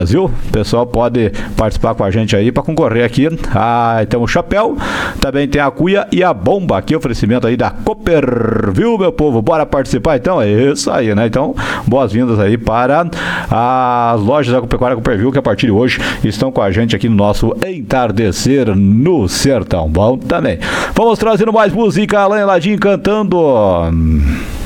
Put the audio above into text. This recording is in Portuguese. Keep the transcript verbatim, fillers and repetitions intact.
Brasil, o pessoal pode participar com a gente aí para concorrer aqui. Ah, então o chapéu, também tem a cuia e a bomba aqui, oferecimento aí da Cooper, viu, meu povo? Bora participar então? É isso aí, né? Então, boas-vindas aí para as lojas agropecuária Cooperville, que a partir de hoje estão com a gente aqui no nosso Entardecer no Sertão. Bom também. Vamos trazendo mais música, Alain Ladinho cantando